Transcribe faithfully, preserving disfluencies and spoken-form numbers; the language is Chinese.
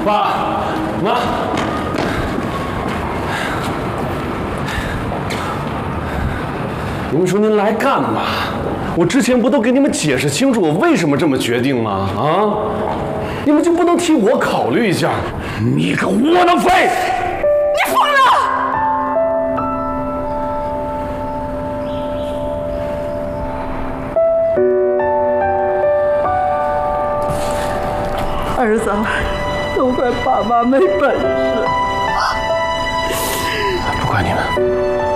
爸妈，你们说您来干嘛？我之前不都给你们解释清楚我为什么这么决定吗？啊，你们就不能替我考虑一下？你个窝囊废！ 你疯了！儿子，都怪爸妈没本事。 不怪你们。